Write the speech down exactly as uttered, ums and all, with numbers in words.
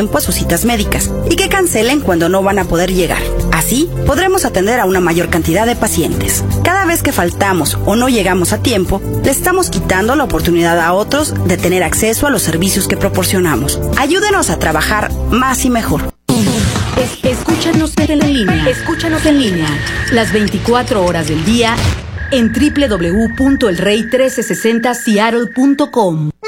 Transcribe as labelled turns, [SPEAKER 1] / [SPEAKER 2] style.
[SPEAKER 1] tiempo a sus citas médicas y que cancelen cuando no van a poder llegar. Así, podremos atender a una mayor cantidad de pacientes. Cada vez que faltamos o no llegamos a tiempo, le estamos quitando la oportunidad a otros de tener acceso a los servicios que proporcionamos. Ayúdenos a trabajar más y mejor.
[SPEAKER 2] Escúchanos en línea. Escúchanos en línea. Las veinticuatro horas del día en doble u doble u doble u punto el rey mil trescientos sesenta seattle punto com.